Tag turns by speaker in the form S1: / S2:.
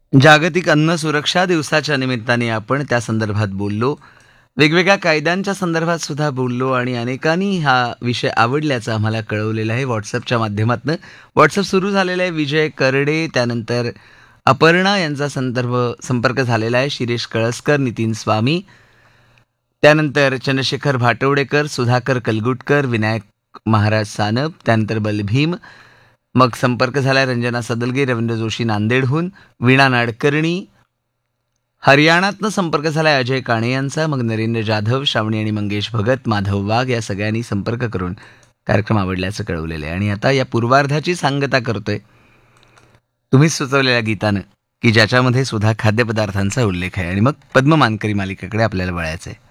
S1: जागतिक अन्न सुरक्षा दिवसाच्या निमित्ताने आपण त्या संदर्भात बोललो. वेगवेगळ्या कायद्यांच्या संदर्भात सुद्धा बोललो आणि अनेकांनी हा विषय आवडल्याचं आम्हाला कळवलेलं आहे व्हॉट्सअपच्या माध्यमातून. व्हॉट्सअप सुरू झालेलं आहे. विजय करडे, त्यानंतर अपर्णा यांचा संपर्क झालेला आहे. शिरीष कळसकर, नितीन स्वामी, त्यानंतर चंद्रशेखर भाटवडेकर, सुधाकर कलगुटकर, विनायक महाराज सानप, त्यानंतर बलभीम. मग संपर्क झाला रंजना सदलगे, रवींद्र जोशी नांदेडहून, वीणा नाडकर्णी, हरियाणातनं संपर्क झाला अजय काणे यांचा, मग नरेंद्र जाधव, श्रावणी आणि मंगेश भगत, माधव वाघ या सगळ्यांनी संपर्क करून कार्यक्रम आवडल्याचं कळवलेलं आहे. आणि आता या पूर्वार्धाची सांगता करतोय तुम्हीच सुचवलेल्या गीतानं, की ज्याच्यामध्ये सुद्धा खाद्यपदार्थांचा उल्लेख आहे. आणि मग पद्म मानकरी मालिकेकडे आपल्याला वळायचं आहे.